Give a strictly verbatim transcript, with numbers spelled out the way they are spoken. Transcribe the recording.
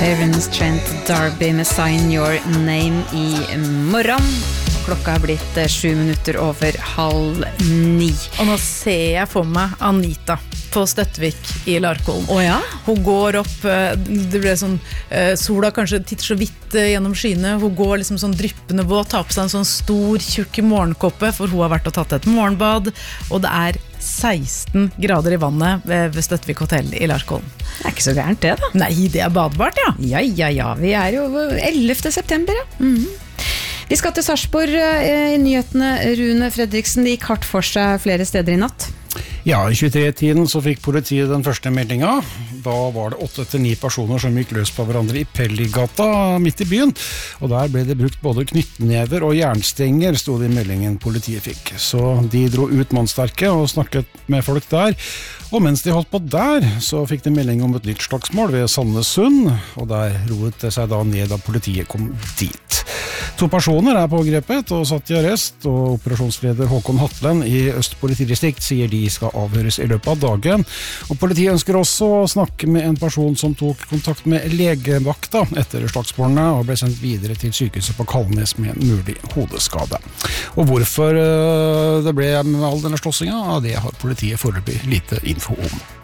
Terence Trent D'Arby med Sign Your Name i morgen. Klokka er blitt sju minutter over halv ni. Og nå ser jeg for meg Anita på Støttvik i Larkollen. Å ja? Hun går opp, det ble sånn, sola kanskje titter så vidt gjennom skyene, hun går liksom sånn dryppende våt, tar på seg en sånn stor, tjukk morgenkoppe, for hun har vært og tatt et morgenbad, og det er seksten grader i vannet ved Støttvik hotell i Larkollen. Det er ikke så gærent det da. Nei, det er badbart, ja. Ja, ja, ja, vi er jo ellevte september, ja. Mhm. Vi skal til Sarpsborg i nyhetene. Rune Fredriksen, det gikk hardt for seg flere steder i natt. Ja, i tjuetre-tiden så fikk politiet den første meldingen. Da var det åtte til ni personer som gikk løs på hverandre i Pelligata midt i byen. Og der ble det brukt både knyttnever og jernstenger, stod det i meldingen politiet fikk. Så de dro ut mannsterke og snakket med folk der. Og mens de holdt på der, så fikk de melding om et nytt slagsmål ved Sandnessund. Og der roet det seg da ned da politiet kom dit. To personer er pågrepet og satt i arrest, og operasjonsleder Håkon Hatlen i Øst politidistrikt sier de skal avhøres i løpet av dagen. Og politiet ønsker også å snakke med en person som tok kontakt med legevakta etter slagsmålene og ble sendt videre til sykehuset på Kalnes med en mulig hodeskade. Og hvorfor det ble med all denne slåssingen, det har politiet foreløpig lite info om.